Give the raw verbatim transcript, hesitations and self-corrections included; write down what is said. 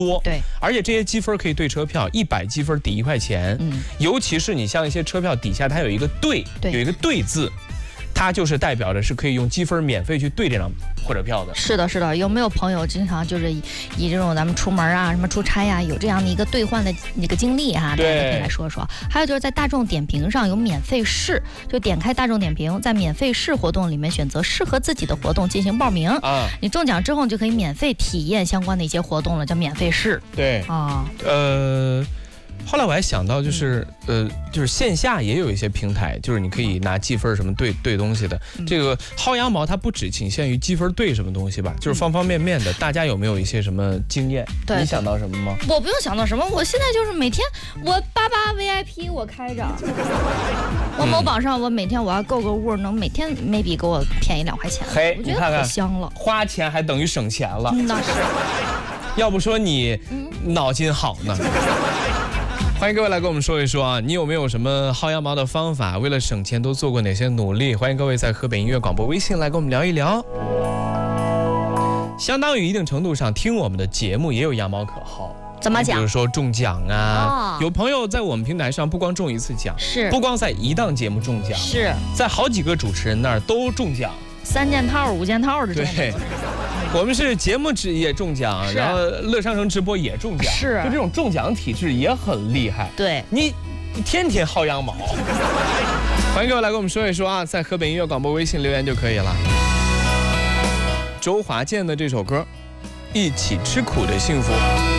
多， 对， 而且这些积分可以兑车票，一百积分抵一块钱。嗯，尤其是你像一些车票底下它有一个兑，有一个兑字，它就是代表着是可以用积分免费去兑这张火车票的。 是的，是的，有没有朋友经常就是以以这种咱们出门啊、什么出差呀、啊，有这样的一个兑换的那个经历啊？大家可以来说说。还有就是在大众点评上有免费试，就点开大众点评，在免费试活动里面选择适合自己的活动进行报名啊。你中奖之后，你就可以免费体验相关的一些活动了，叫免费试。 对啊，呃。后来我还想到，就是呃，就是线下也有一些平台，就是你可以拿积分什么兑兑东西的。嗯、这个薅羊毛它不只仅限于积分兑什么东西吧，就是方方面面的。大家有没有一些什么经验？对，你想到什么吗？ 我不用想到什么，我现在就是每天我八八 V I P 我开着，我某宝上我每天我要购个物，能每天 maybe 给我便宜两块钱， 嘿， 我觉得可香了， 花钱还等于省钱了。 嗯、那是， 要不说你脑筋好呢。欢迎各位来跟我们说一说啊，你有没有什么薅羊毛的方法？为了省钱都做过哪些努力？欢迎各位在河北音乐广播微信来跟我们聊一聊。相当于一定程度上听我们的节目也有羊毛可薅。 怎么讲？ 比如说中奖啊、哦，有朋友在我们平台上不光中一次奖， 是不光在一档节目中奖， 是在好几个主持人那儿都中奖， 三件套、五件套的中奖。 对。我们是节目也中奖，然后乐商城直播也中奖， 是， 就这种中奖体制也很厉害。 对， 你天天薅羊毛。欢迎各位来跟我们说一说啊，在河北音乐广播微信留言就可以了。周华健的这首歌《一起吃苦的幸福》。